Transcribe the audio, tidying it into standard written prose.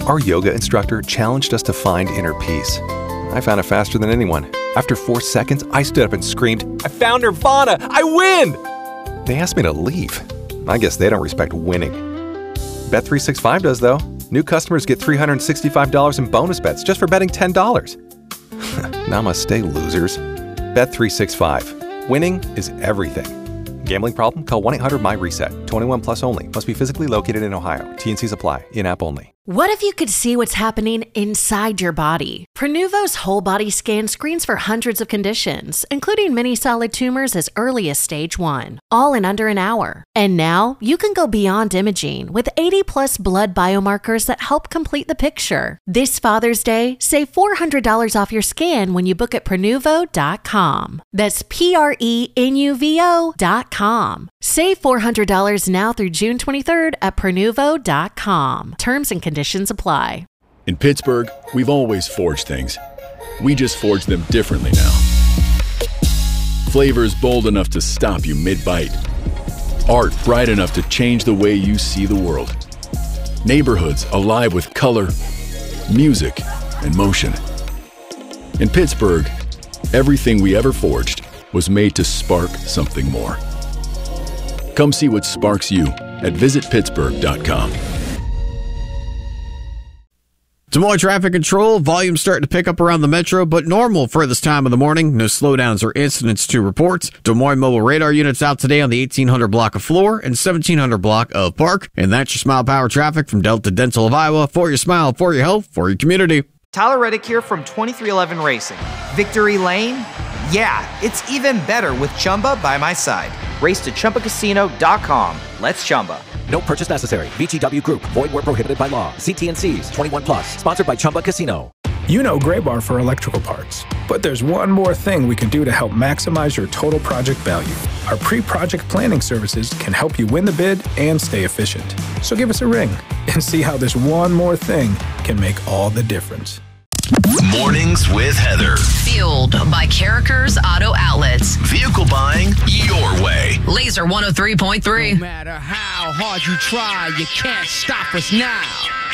Our yoga instructor challenged us to find inner peace. I found it faster than anyone. After 4 seconds, I stood up and screamed, "I found Nirvana! I win!" They asked me to leave. I guess they don't respect winning. Bet365 does, though. New customers get $365 in bonus bets just for betting $10. Namaste, losers. Bet365. Winning is everything. Gambling problem? Call 1-800-MY-RESET. 21 plus only. Must be physically located in Ohio. T&Cs apply. In-app only. What if you could see what's happening inside your body? Prenuvo's whole body scan screens for hundreds of conditions, including many solid tumors as early as stage 1, all in under an hour. And now you can go beyond imaging with 80 plus blood biomarkers that help complete the picture. This Father's Day, save $400 off your scan when you book at Prenuvo.com. That's Prenuvo.com. Save $400 now through June 23rd at Prenuvo.com. Terms and conditions apply. In Pittsburgh, we've always forged things. We just forge them differently now. Flavors bold enough to stop you mid-bite. Art bright enough to change the way you see the world. Neighborhoods alive with color, music, and motion. In Pittsburgh, everything we ever forged was made to spark something more. Come see what sparks you at visitpittsburgh.com. Des Moines traffic control, volume starting to pick up around the metro, but normal for this time of the morning. No slowdowns or incidents to report. Des Moines mobile radar units out today on the 1800 block of Floor and 1700 block of Park. And that's your Smile Power traffic from Delta Dental of Iowa. For your smile, for your health, for your community. Tyler Reddick here from 2311 Racing. Victory Lane? Yeah, it's even better with Chumba by my side. Race to ChumbaCasino.com. Let's Chumba. No purchase necessary. VGW Group. Void where prohibited by law. See T&Cs. 21 plus. Sponsored by Chumba Casino. You know Gray Bar for electrical parts. But there's one more thing we can do to help maximize your total project value. Our pre-project planning services can help you win the bid and stay efficient. So give us a ring and see how this one more thing can make all the difference. Mornings with Heather. Fueled by Carrickers Auto Outlets. Vehicle buying your way. Laser 103.3. No matter how hard you try, you can't stop us now.